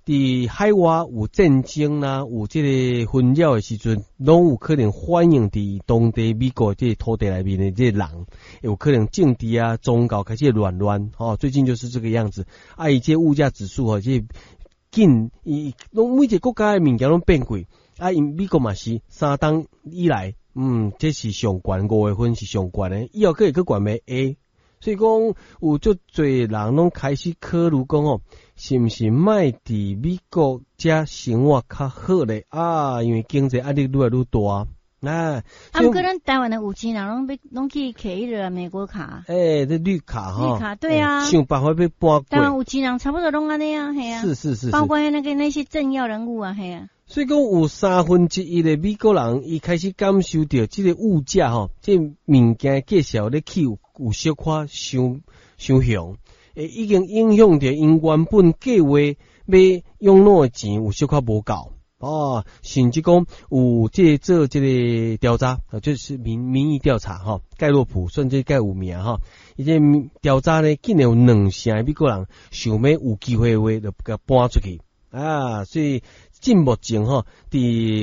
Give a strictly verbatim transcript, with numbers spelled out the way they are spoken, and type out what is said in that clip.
伫海外有战争啦，有这个纷扰的时阵，拢有可能反映伫当地美国这个土地内面的这个人，有可能政治啊、宗教开始乱乱，哦，最近就是这个样子。啊，伊这物价指数哦，这紧，伊拢每一个国家的物件拢变贵。啊，因美国嘛是三档以来，嗯，这是上悬，五月份是上悬的，以后可以去悬咩 A。所以讲，有足侪人拢开始考虑讲哦，是毋是卖伫美国遮生活较好咧啊？因为经济压力愈来愈大。啊， 啊，不过咱台湾的有钱人拢要拢去摕迄个美国卡。 诶、欸，这绿卡哈， 绿卡对啊， 欸、想办法要搬过。 台湾有钱人差不多拢安尼啊，系啊。 是是 是, 是， 包括那个那些政要人物啊，系啊。 所以讲有三分之一的美国人，伊开始感受到这个物价吼，这物件介绍咧起有有小可伤伤凶，诶，已经影响到因原本计划要用哪的钱有小可无够。哦，甚至讲有这做这个调查，啊，就是民民意调查哈，盖洛普算这盖有名哈，伊这调查呢，竟然有两成的美国人想要有机会的话，就给他搬出去啊，所以进目前哈，伫